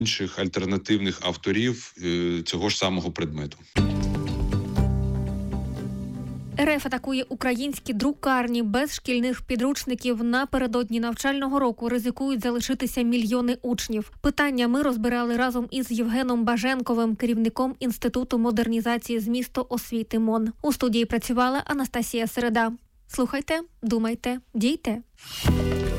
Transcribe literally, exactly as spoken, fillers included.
інших альтернативних авторів цього ж самого предмету. РФ атакує українські друкарні. Без шкільних підручників напередодні навчального року ризикують залишитися мільйони учнів. Питання ми розбирали разом із Євгеном Баженковим, керівником Інституту модернізації змісту освіти МОН. У студії працювала Анастасія Середа. Слухайте, думайте, дійте.